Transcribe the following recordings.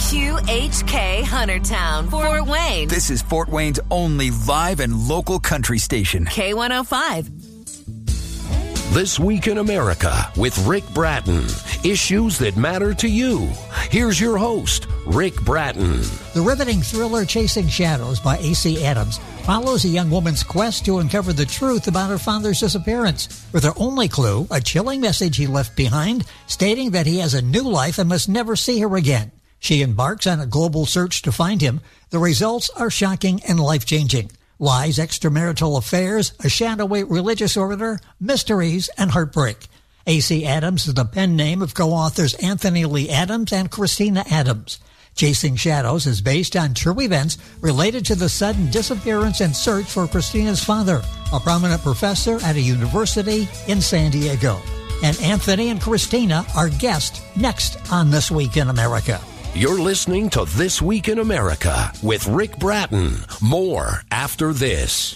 QHK Huntertown, Fort Wayne. This is Fort Wayne's only live and local country station. K105. This Week in America with Rick Bratton. Issues that matter to you. Here's your host, Rick Bratton. The riveting thriller Chasing Shadows by A.C. Adams follows a young woman's quest to uncover the truth about her father's disappearance, with her only clue a chilling message he left behind stating that he has a new life and must never see her again. She embarks on a global search to find him. The results are shocking and life-changing. Lies, extramarital affairs, a shadowy religious order, mysteries, and heartbreak. A.C. Adams is the pen name of co-authors Anthony Lee Adams and Christina Adams. Chasing Shadows is based on true events related to the sudden disappearance and search for Christina's father, a prominent professor at a university in San Diego. And Anthony and Christina are guests next on This Week in America. You're listening to This Week in America with Rick Bratton. More after this.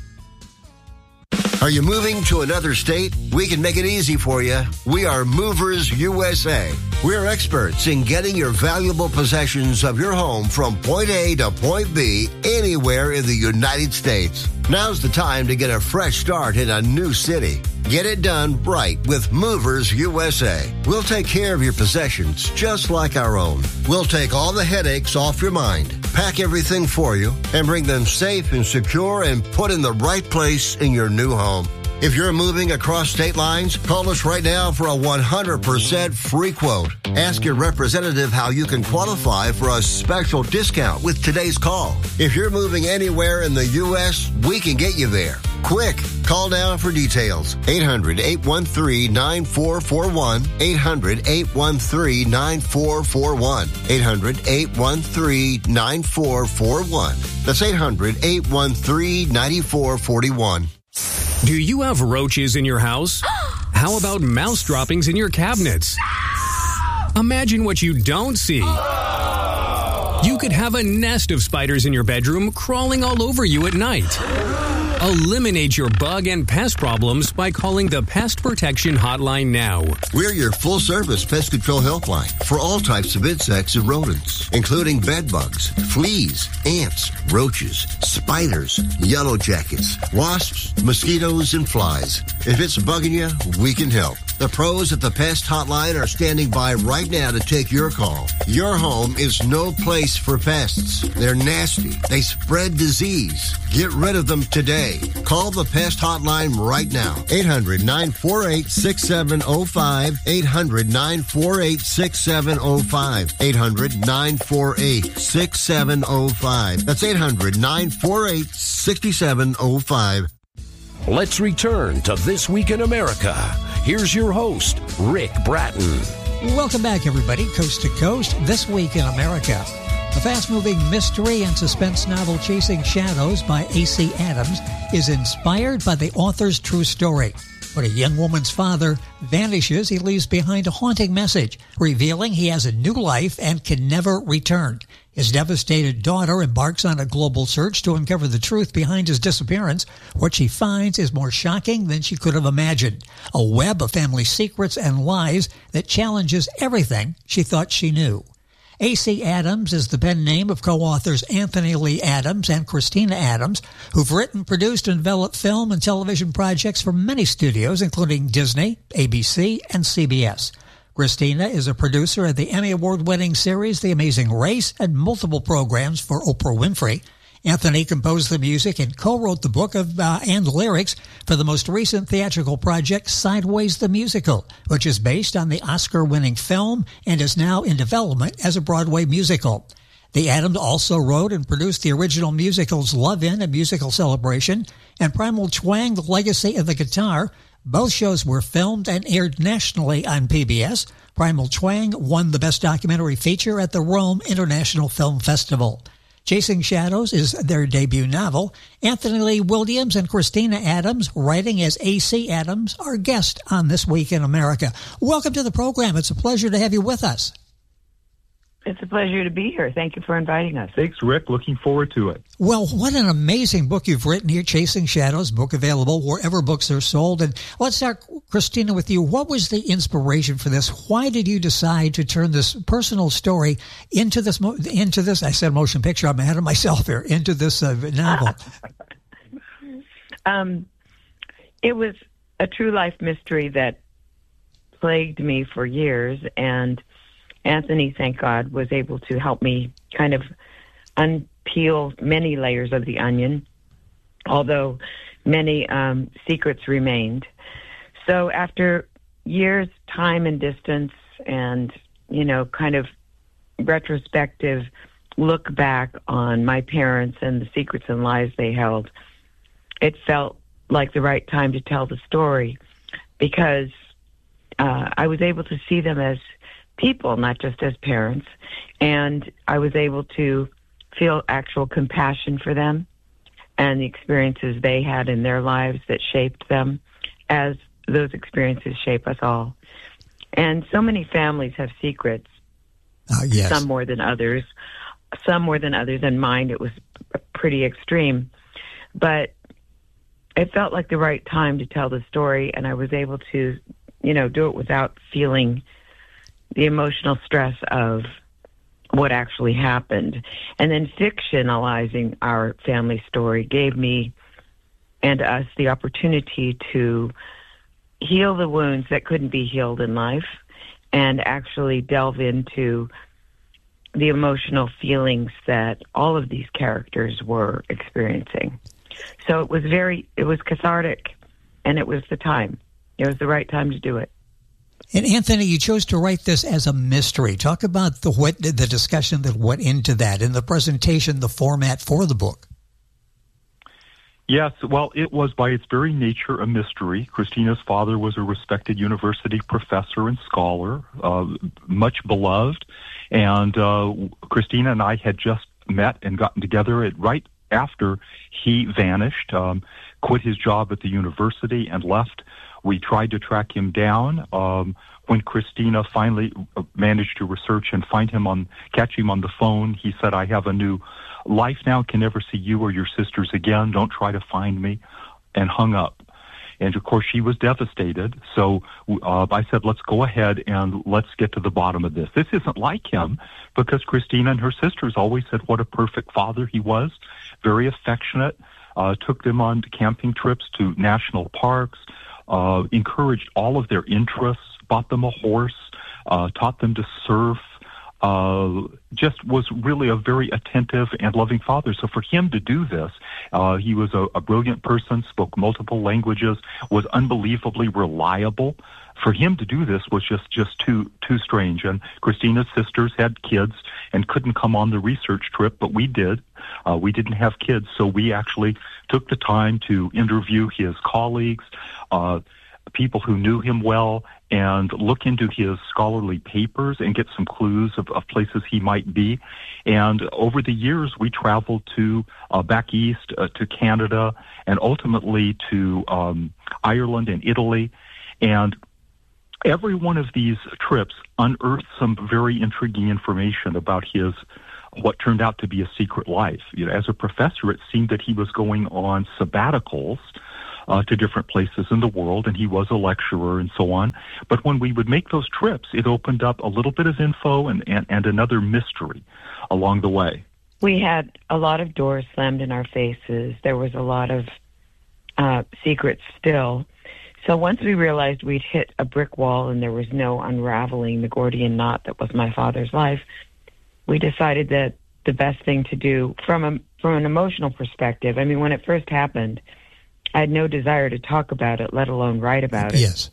Are you moving to another state? We can make it easy for you. We are Movers USA. We're experts in getting your valuable possessions of your home from point A to point B anywhere in the United States. Now's the time to get a fresh start in a new city. Get it done right with Movers USA. We'll take care of your possessions just like our own. We'll take all the headaches off your mind, pack everything for you, and bring them safe and secure and put in the right place in your new home. If you're moving across state lines, call us right now for a 100% free quote. Ask your representative how you can qualify for a special discount with today's call. If you're moving anywhere in the U.S., we can get you there. Quick, call now for details. 800-813-9441. 800-813-9441. 800-813-9441. That's 800-813-9441. Do you have roaches in your house? How about mouse droppings in your cabinets? Imagine what you don't see. You could have a nest of spiders in your bedroom crawling all over you at night. Eliminate your bug and pest problems by calling the Pest Protection Hotline now. We're your full-service pest control helpline for all types of insects and rodents, including bed bugs, fleas, ants, roaches, spiders, yellow jackets, wasps, mosquitoes, and flies. If it's bugging you, we can help. The pros at the Pest Hotline are standing by right now to take your call. Your home is no place for pests. They're nasty. They spread disease. Get rid of them today. Call the Pest Hotline right now. 800-948-6705. 800-948-6705. 800-948-6705. That's 800-948-6705. Let's return to This Week in America. Here's your host, Rick Bratton. Welcome back, everybody, coast to coast. This Week in America. The fast-moving mystery and suspense novel Chasing Shadows by A.C. Adams is inspired by the author's true story. When a young woman's father vanishes, he leaves behind a haunting message, revealing he has a new life and can never return. His devastated daughter embarks on a global search to uncover the truth behind his disappearance. What she finds is more shocking than she could have imagined. A web of family secrets and lies that challenges everything she thought she knew. A.C. Adams is the pen name of co-authors Anthony Lee Adams and Christina Adams, who've written, produced, and developed film and television projects for many studios, including Disney, ABC, and CBS. Christina is a producer of the Emmy Award-winning series The Amazing Race and multiple programs for Oprah Winfrey. Anthony composed the music and co-wrote the book and lyrics for the most recent theatrical project, Sideways the Musical, which is based on the Oscar-winning film and is now in development as a Broadway musical. The Adams also wrote and produced the original musicals Love In, A Musical Celebration, and Primal Twang, The Legacy of the Guitar. Both shows were filmed and aired nationally on PBS. Primal Twang won the Best Documentary Feature at the Rome International Film Festival. Chasing Shadows is their debut novel. Anthony Lee Williams and Christina Adams, writing as A.C. Adams, are guests on This Week in America. Welcome to the program. It's a pleasure to have you with us. It's a pleasure to be here. Thank you for inviting us. Thanks, Rick. Looking forward to it. Well, what an amazing book you've written here, Chasing Shadows, book available wherever books are sold. And let's start, Christina, with you. What was the inspiration for this? Why did you decide to turn this personal story into this, I said motion picture, I'm ahead of myself here, into this novel? It was a true life mystery that plagued me for years, and Anthony, thank God, was able to help me kind of unpeel many layers of the onion, although many secrets remained. So after years, time and distance, and, kind of retrospective look back on my parents and the secrets and lies they held, it felt like the right time to tell the story, because I was able to see them as people, not just as parents, and I was able to feel actual compassion for them and the experiences they had in their lives that shaped them, as those experiences shape us all. And so many families have secrets, yes. Some more than others, and mine, it was pretty extreme. But it felt like the right time to tell the story, and I was able to, do it without feeling the emotional stress of what actually happened. And then fictionalizing our family story gave me and us the opportunity to heal the wounds that couldn't be healed in life and actually delve into the emotional feelings that all of these characters were experiencing. So it was cathartic, and it was the time. It was the right time to do it. And Anthony, you chose to write this as a mystery. Talk about the discussion that went into that, and the presentation, the format for the book. Yes, well, it was by its very nature a mystery. Christina's father was a respected university professor and scholar, much beloved, and Christina and I had just met and gotten together right after he vanished, quit his job at the university and left. We tried to track him down. When Christina finally managed to research and catch him on the phone, he said, "I have a new life now, can never see you or your sisters again. Don't try to find me," and hung up. And of course, she was devastated. So I said, let's go ahead and let's get to the bottom of this. This isn't like him, because Christina and her sisters always said what a perfect father he was, very affectionate, took them on camping trips to national parks, encouraged all of their interests, bought them a horse, taught them to surf, just was really a very attentive and loving father. So for him to do this, he was a brilliant person, spoke multiple languages, was unbelievably reliable. For him to do this was just too strange. And Christina's sisters had kids and couldn't come on the research trip, but we did. We didn't have kids, so we actually took the time to interview his colleagues, people who knew him well, and look into his scholarly papers and get some clues of places he might be. And over the years, we traveled to back east to Canada and ultimately to Ireland and Italy. And every one of these trips unearthed some very intriguing information about what turned out to be a secret life. As a professor, it seemed that he was going on sabbaticals to different places in the world, and he was a lecturer and so on. But when we would make those trips, it opened up a little bit of info and another mystery along the way. We had a lot of doors slammed in our faces. There was a lot of secrets still. So once we realized we'd hit a brick wall and there was no unraveling the Gordian knot that was my father's life, we decided that the best thing to do from an emotional perspective, I mean, when it first happened, I had no desire to talk about it, let alone write about it. Yes.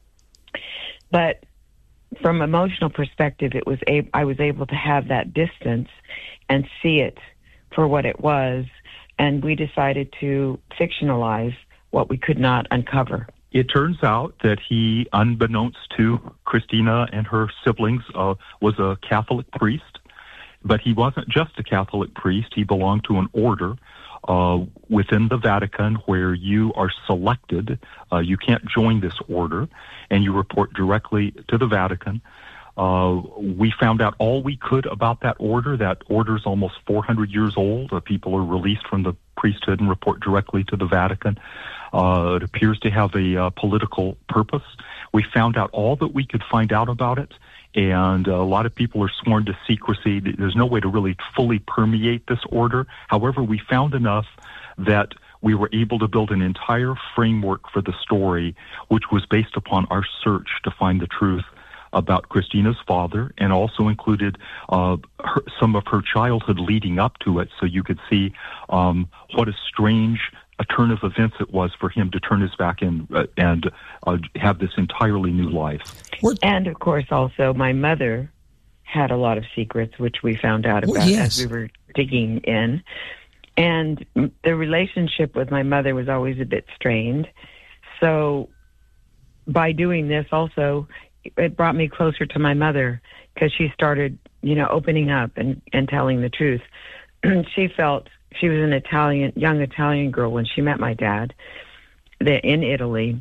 But from an emotional perspective, I was able to have that distance and see it for what it was, and we decided to fictionalize what we could not uncover. It turns out that he, unbeknownst to Christina and her siblings, was a Catholic priest, but he wasn't just a Catholic priest. He belonged to an order within the Vatican where you are selected. You can't join this order, and you report directly to the Vatican. We found out all we could about that order. That order's almost 400 years old. People are released from the priesthood and report directly to the Vatican. It appears to have a political purpose. We found out all that we could find out about it, and a lot of people are sworn to secrecy. There's no way to really fully permeate this order. However, we found enough that we were able to build an entire framework for the story, which was based upon our search to find the truth about Christina's father, and also included some of her childhood leading up to it, so you could see what a strange a turn of events it was for him to turn his back and have this entirely new life. And, of course, also my mother had a lot of secrets, which we found out about as we were digging in. And the relationship with my mother was always a bit strained. So by doing this also, it brought me closer to my mother, because she started, opening up and telling the truth. She felt she was an young Italian girl when she met my dad in Italy.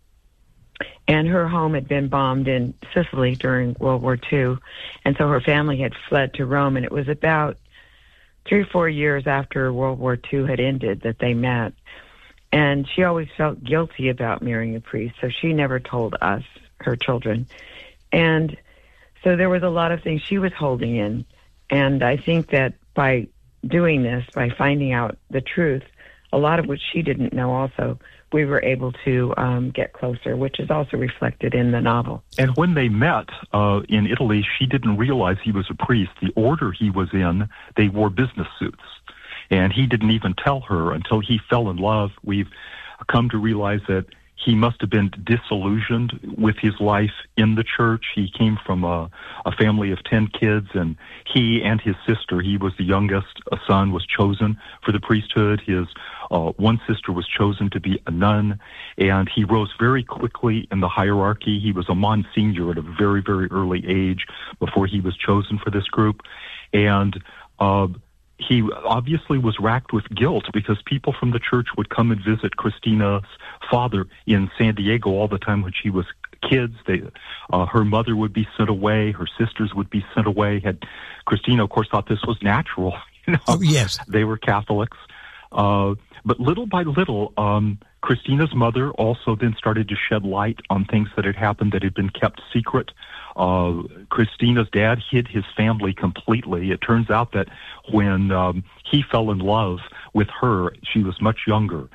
And her home had been bombed in Sicily during World War II. And so her family had fled to Rome. And it was about 3 or 4 years after World War II had ended that they met. And she always felt guilty about marrying a priest. So she never told us, her children. And so there was a lot of things she was holding in. And I think that by doing this, by finding out the truth, a lot of which she didn't know also, we were able to get closer, which is also reflected in the novel. And when they met in Italy, she didn't realize he was a priest. The order he was in, they wore business suits. And he didn't even tell her until he fell in love. We've come to realize that he must have been disillusioned with his life in the church. He came from a family of 10 kids, and he and his sister, he was the youngest son, was chosen for the priesthood. His one sister was chosen to be a nun, and he rose very quickly in the hierarchy. He was a Monsignor at a very, very early age before he was chosen for this group. And he obviously was racked with guilt because people from the church would come and visit Christina's father in San Diego all the time when she was kids. Her mother would be sent away. Her sisters would be sent away. Christina, of course, thought this was natural. Oh, yes. They were Catholics. But little by little, Christina's mother also then started to shed light on things that had happened that had been kept secret. Christina's dad hid his family completely. It turns out that when he fell in love with her, she was much younger.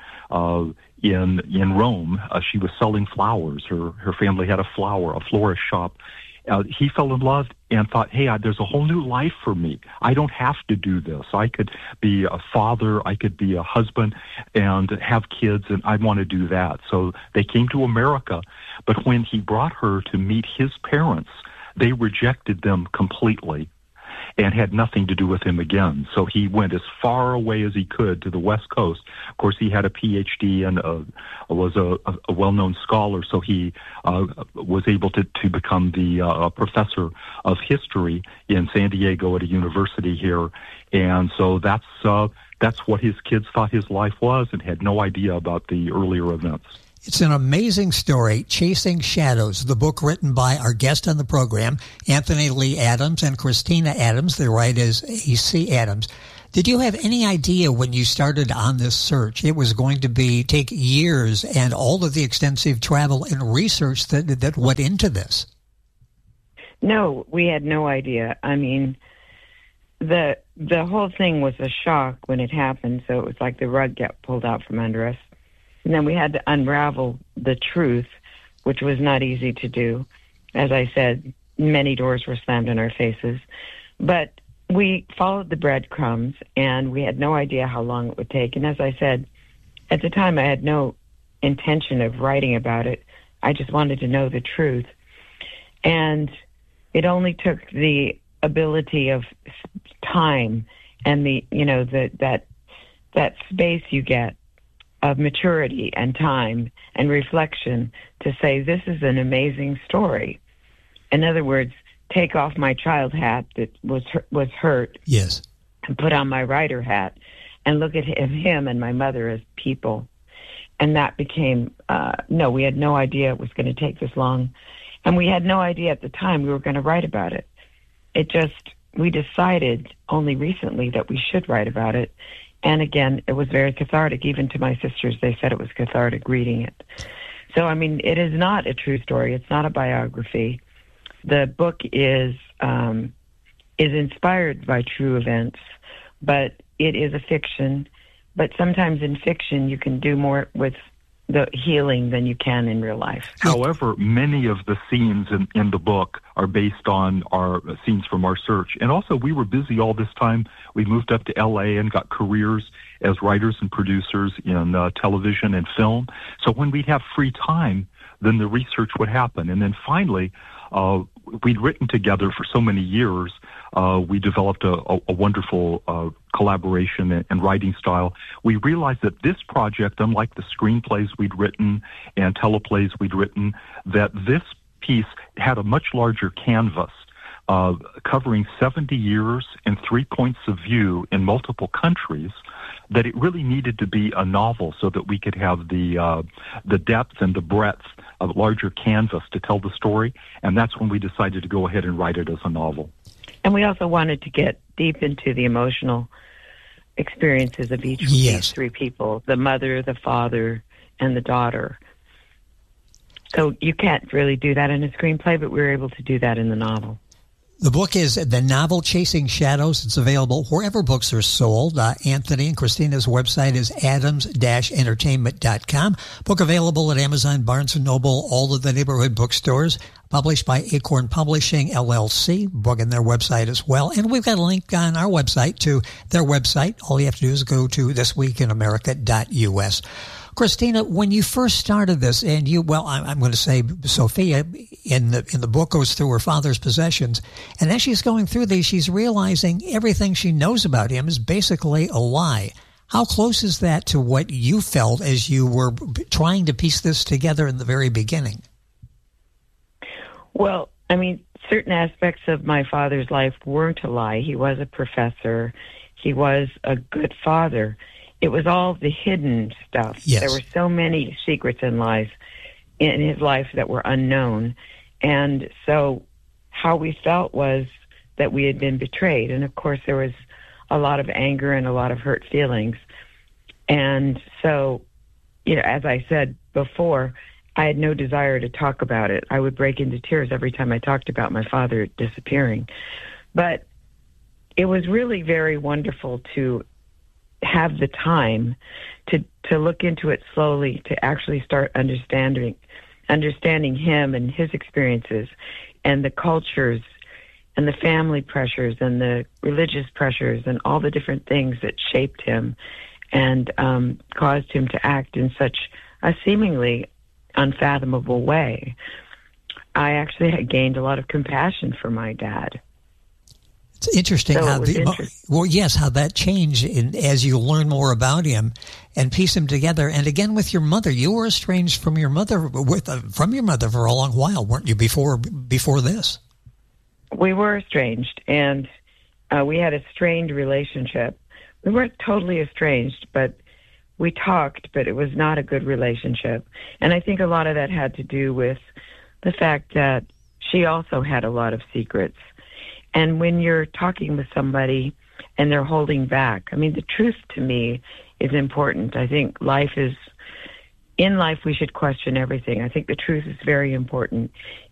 In Rome, she was selling flowers. Her family had a florist shop. He fell in love and thought, hey, there's a whole new life for me. I don't have to do this. I could be a father, I could be a husband, and have kids, and I want to do that. So they came to America. But when he brought her to meet his parents, they rejected them completely and had nothing to do with him again. So he went as far away as he could to the West Coast. Of course, he had a PhD and was a well-known scholar, so he was able to become the professor of history in San Diego at a university here. And so that's what his kids thought his life was, and had no idea about the earlier events. It's an amazing story, Chasing Shadows, the book written by our guest on the program, Anthony Lee Adams, and Christina Adams. The writer is A.C. Adams. Did you have any idea when you started on this search it was going to take years and all of the extensive travel and research that went into this? No, we had no idea. I mean, the whole thing was a shock when it happened, so it was like the rug got pulled out from under us. And then we had to unravel the truth, which was not easy to do. As I said, many doors were slammed in our faces. But we followed the breadcrumbs, and we had no idea how long it would take. And as I said, at the time I had no intention of writing about it. I just wanted to know the truth. And it only took the ability of time and that space you get of maturity and time and reflection to say, this is an amazing story. In other words, take off my child hat that was hurt. Yes. And put on my writer hat and look at him and my mother as people. And that became, we had no idea it was going to take this long. And we had no idea at the time we were going to write about it. We decided only recently that we should write about it. And again, it was very cathartic. Even to my sisters, they said it was cathartic reading it. So, I mean, it is not a true story. It's not a biography. The book is inspired by true events, but it is a fiction. But sometimes in fiction, you can do more with the healing than you can in real life. However, many of the scenes in the book are based on our scenes from our search. And also, we were busy all this time. We moved up to L.A. and got careers as writers and producers in television and film. So when we'd have free time, then the research would happen. And then finally, we'd written together for so many years. We developed a wonderful collaboration and writing style. We realized that this project, unlike the screenplays we'd written and teleplays we'd written, that this piece had a much larger canvas covering 70 years and 3 points of view in multiple countries, that it really needed to be a novel so that we could have the depth and the breadth of a larger canvas to tell the story. And that's when we decided to go ahead and write it as a novel. And we also wanted to get deep into the emotional experiences of each of these three people, the mother, the father, and the daughter. So you can't really do that in a screenplay, but we were able to do that in the novel. The book is the novel Chasing Shadows. It's available wherever books are sold. Anthony and Christina's website is adams-entertainment.com. Book available at Amazon, Barnes & Noble, all of the neighborhood bookstores. Published by Acorn Publishing, LLC. Book on their website as well. And we've got a link on our website to their website. All you have to do is go to thisweekinamerica.us. Christina, when you first started this, and I'm going to say Sophia in the book goes through her father's possessions, and as she's going through these, she's realizing everything she knows about him is basically a lie. How close is that to what you felt as you were trying to piece this together in the very beginning? Well, I mean, certain aspects of my father's life weren't a lie. He was a professor. He was a good father. It was all the hidden stuff. Yes. There were so many secrets in his life that were unknown. And so how we felt was that we had been betrayed. And, of course, there was a lot of anger and a lot of hurt feelings. And so, as I said before, I had no desire to talk about it. I would break into tears every time I talked about my father disappearing. But it was really very wonderful to have the time to look into it slowly, to actually start understanding him and his experiences and the cultures and the family pressures and the religious pressures and all the different things that shaped him and caused him to act in such a seemingly unfathomable way. I actually had gained a lot of compassion for my dad. It's interesting how that changed as you learn more about him and piece him together. And again, with your mother, you were estranged from your mother for a long while, weren't you? Before this, we were estranged, and we had a strained relationship. We weren't totally estranged, but we talked, but it was not a good relationship. And I think a lot of that had to do with the fact that she also had a lot of secrets. And when you're talking with somebody and they're holding back, I mean, the truth to me is important. I think in life we should question everything. I think the truth is very important.